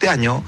este año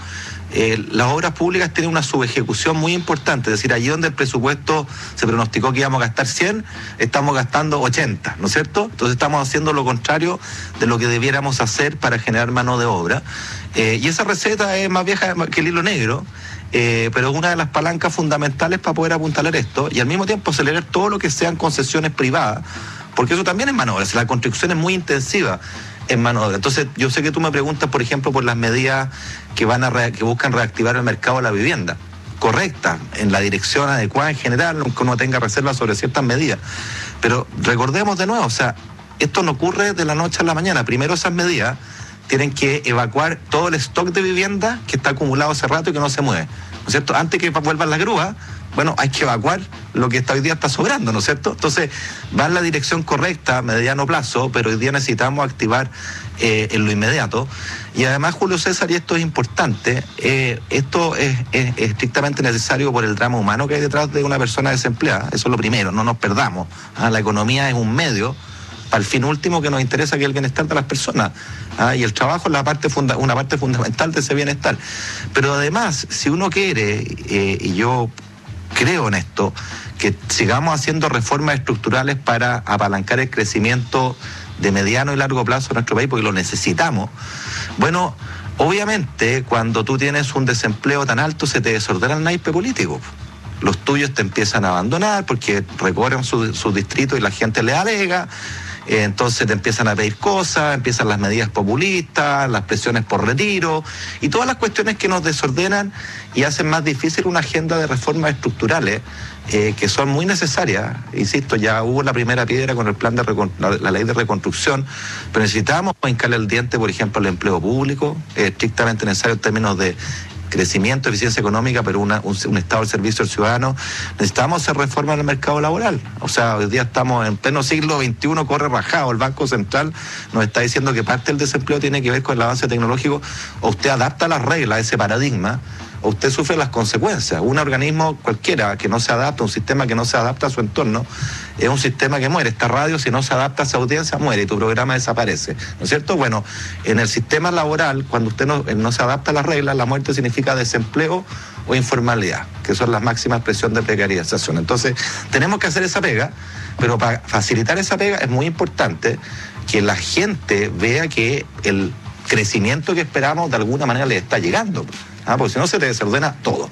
las obras públicas tienen una subejecución muy importante, es decir, allí donde el presupuesto se pronosticó que íbamos a gastar 100, estamos gastando 80, ¿no es cierto? Entonces estamos haciendo lo contrario de lo que debiéramos hacer para generar mano de obra, y esa receta es más vieja que el hilo negro, pero es una de las palancas fundamentales para poder apuntalar esto, y al mismo tiempo acelerar todo lo que sean concesiones privadas, porque eso también es mano de obra, la construcción es muy intensiva en mano de obra. Entonces, yo sé que tú me preguntas, por ejemplo, por las medidas que buscan reactivar el mercado de la vivienda. Correcta, en la dirección adecuada en general, aunque uno tenga reservas sobre ciertas medidas. Pero recordemos de nuevo, o sea, esto no ocurre de la noche a la mañana. Primero esas medidas tienen que evacuar todo el stock de vivienda que está acumulado hace rato y que no se mueve, ¿no es cierto? Antes que vuelvan las grúas, bueno, hay que evacuar lo que hoy día está sobrando, ¿no es cierto? Entonces, va en la dirección correcta a mediano plazo, pero hoy día necesitamos activar en lo inmediato. Y además, Julio César, y esto es importante, esto es estrictamente necesario por el drama humano que hay detrás de una persona desempleada. Eso es lo primero, no nos perdamos. La economía es un medio para el fin último que nos interesa, que es el bienestar de las personas. Y el trabajo es una parte fundamental de ese bienestar. Pero además, si uno quiere, y yo creo en esto, que sigamos haciendo reformas estructurales para apalancar el crecimiento de mediano y largo plazo en nuestro país, porque lo necesitamos. Bueno, obviamente, cuando tú tienes un desempleo tan alto, se te desordena el naipe político. Los tuyos te empiezan a abandonar porque recorren sus distritos y la gente le alega. Entonces te empiezan a pedir cosas, empiezan las medidas populistas, las presiones por retiro y todas las cuestiones que nos desordenan y hacen más difícil una agenda de reformas estructurales que son muy necesarias. Insisto, ya hubo la primera piedra con el plan de la ley de reconstrucción, pero necesitamos hincarle el diente, por ejemplo, al empleo público, estrictamente necesario en términos de crecimiento, eficiencia económica, pero un estado al servicio del ciudadano. Necesitamos hacer reforma en el mercado laboral. O sea, hoy día estamos en pleno siglo XXI, corre rajado. El Banco Central nos está diciendo que parte del desempleo tiene que ver con el avance tecnológico. O usted adapta las reglas a ese paradigma, o usted sufre las consecuencias. Un organismo cualquiera que no se adapta, un sistema que no se adapta a su entorno, es un sistema que muere. Esta radio, si no se adapta a esa audiencia, muere y tu programa desaparece, ¿no es cierto? Bueno, en el sistema laboral, cuando usted no se adapta a las reglas, la muerte significa desempleo o informalidad, que son las máximas expresiones de precarización. Entonces, tenemos que hacer esa pega, pero para facilitar esa pega es muy importante que la gente vea que el crecimiento que esperamos de alguna manera le está llegando, porque si no se te desordena todo.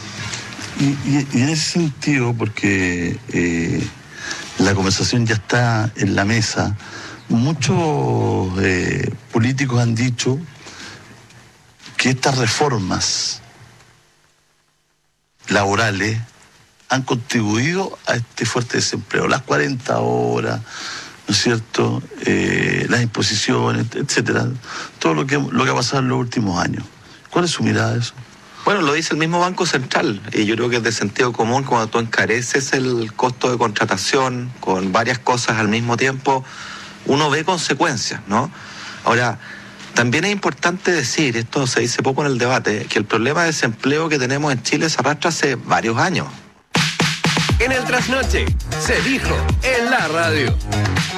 Y en ese sentido, porque la conversación ya está en la mesa, muchos políticos han dicho que estas reformas laborales han contribuido a este fuerte desempleo. Las 40 horas, ¿no es cierto?, las imposiciones, etcétera, todo lo que ha pasado en los últimos años. ¿Cuál es su mirada de eso? Bueno, lo dice el mismo Banco Central, y yo creo que es de sentido común. Cuando tú encareces el costo de contratación con varias cosas al mismo tiempo, uno ve consecuencias, ¿no? Ahora, también es importante decir, esto se dice poco en el debate, que el problema de desempleo que tenemos en Chile se arrastra hace varios años. En el Trasnoche, se dijo en la radio.